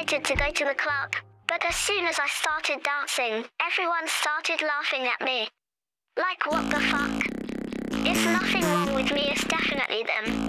excited to go to the club, but as soon as I started dancing, everyone started laughing at me. Like, what the fuck? It's nothing wrong with me, it's definitely them.